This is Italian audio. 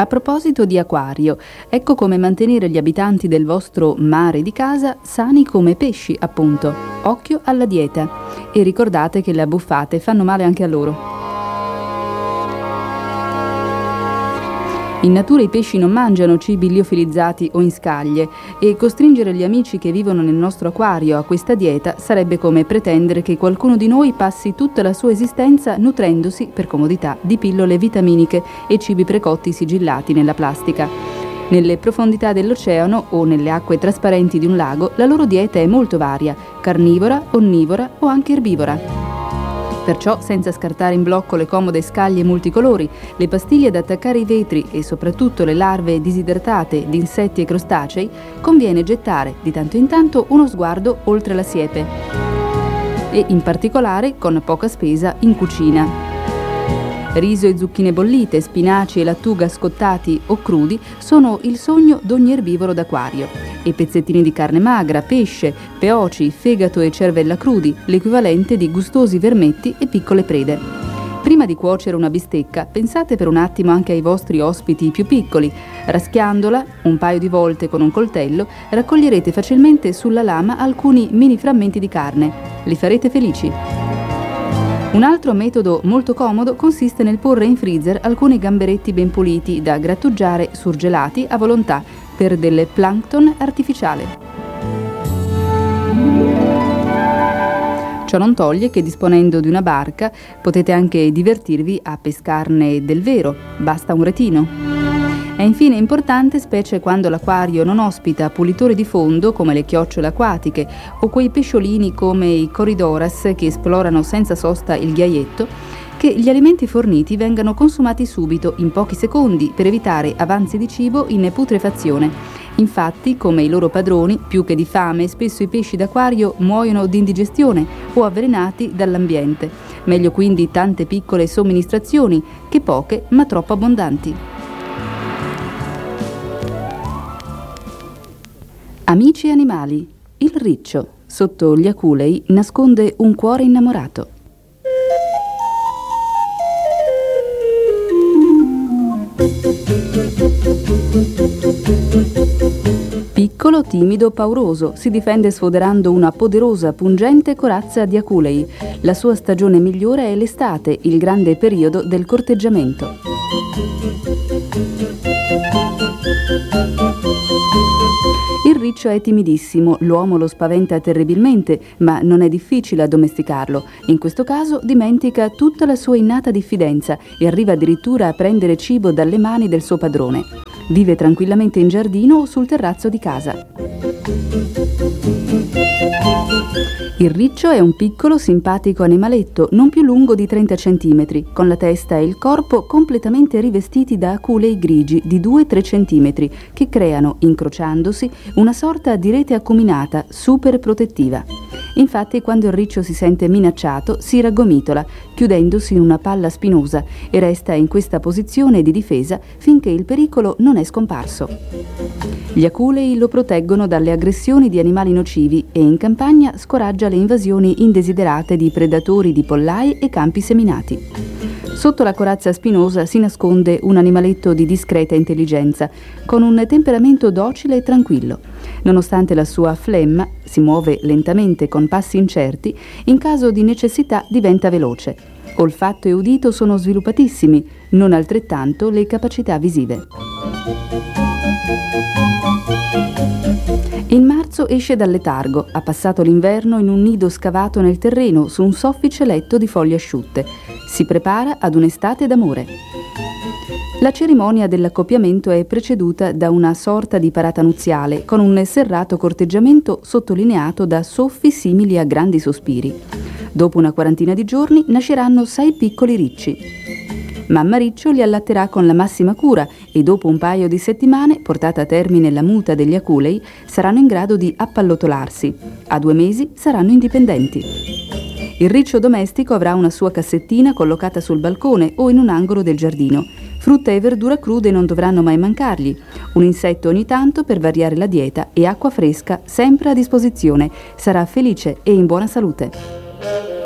A proposito di acquario, ecco come mantenere gli abitanti del vostro mare di casa sani come pesci, appunto. Occhio alla dieta e ricordate che le abbuffate fanno male anche a loro. In natura i pesci non mangiano cibi liofilizzati o in scaglie e costringere gli amici che vivono nel nostro acquario a questa dieta sarebbe come pretendere che qualcuno di noi passi tutta la sua esistenza nutrendosi, per comodità, di pillole vitaminiche e cibi precotti sigillati nella plastica. Nelle profondità dell'oceano o nelle acque trasparenti di un lago la loro dieta è molto varia, carnivora, onnivora o anche erbivora. Perciò, senza scartare in blocco le comode scaglie multicolori, le pastiglie da attaccare ai vetri e soprattutto le larve disidratate di insetti e crostacei, conviene gettare di tanto in tanto uno sguardo oltre la siepe e in particolare, con poca spesa, in cucina. Riso e zucchine bollite, spinaci e lattuga scottati o crudi sono il sogno d'ogni erbivoro d'acquario. E pezzettini di carne magra, pesce, peoci, fegato e cervella crudi, l'equivalente di gustosi vermetti e piccole prede. Prima di cuocere una bistecca, pensate per un attimo anche ai vostri ospiti più piccoli. Raschiandola un paio di volte con un coltello, raccoglierete facilmente sulla lama alcuni mini frammenti di carne. Li farete felici. Un altro metodo molto comodo consiste nel porre in freezer alcuni gamberetti ben puliti da grattugiare surgelati a volontà per del plankton artificiale. Ciò non toglie che disponendo di una barca potete anche divertirvi a pescarne del vero, basta un retino. È infine importante, specie quando l'acquario non ospita pulitori di fondo come le chiocciole acquatiche o quei pesciolini come i Corydoras che esplorano senza sosta il ghiaietto, che gli alimenti forniti vengano consumati subito, in pochi secondi, per evitare avanzi di cibo in putrefazione. Infatti, come i loro padroni, più che di fame, spesso i pesci d'acquario muoiono di indigestione o avvelenati dall'ambiente. Meglio quindi tante piccole somministrazioni che poche ma troppo abbondanti. Amici animali, il riccio sotto gli aculei nasconde un cuore innamorato. Piccolo, timido, pauroso, si difende sfoderando una poderosa, pungente corazza di aculei. La sua stagione migliore è l'estate, il grande periodo del corteggiamento. Il riccio è timidissimo, l'uomo lo spaventa terribilmente, ma non è difficile addomesticarlo. In questo caso dimentica tutta la sua innata diffidenza e arriva addirittura a prendere cibo dalle mani del suo padrone. Vive tranquillamente in giardino o sul terrazzo di casa. Il riccio è un piccolo, simpatico animaletto, non più lungo di 30 cm, con la testa e il corpo completamente rivestiti da aculei grigi di 2-3 cm, che creano, incrociandosi, una sorta di rete acuminata, super protettiva. Infatti, quando il riccio si sente minacciato, si raggomitola, chiudendosi in una palla spinosa, e resta in questa posizione di difesa finché il pericolo non è scomparso. Gli aculei lo proteggono dalle aggressioni di animali nocivi e in campagna scoraggia le invasioni indesiderate di predatori di pollai e campi seminati. Sotto la corazza spinosa si nasconde un animaletto di discreta intelligenza, con un temperamento docile e tranquillo. Nonostante la sua flemma, si muove lentamente con passi incerti, in caso di necessità diventa veloce. Olfatto e udito sono sviluppatissimi, non altrettanto le capacità visive. In marzo esce dal letargo, ha passato l'inverno in un nido scavato nel terreno su un soffice letto di foglie asciutte. Si prepara ad un'estate d'amore. La cerimonia dell'accoppiamento è preceduta da una sorta di parata nuziale, con un serrato corteggiamento sottolineato da soffi simili a grandi sospiri. Dopo una quarantina di giorni nasceranno 6 piccoli ricci. Mamma Riccio li allatterà con la massima cura e dopo un paio di settimane, portata a termine la muta degli aculei, saranno in grado di appallotolarsi. A 2 mesi saranno indipendenti. Il riccio domestico avrà una sua cassettina collocata sul balcone o in un angolo del giardino. Frutta e verdura crude non dovranno mai mancargli. Un insetto ogni tanto per variare la dieta e acqua fresca sempre a disposizione. Sarà felice e in buona salute.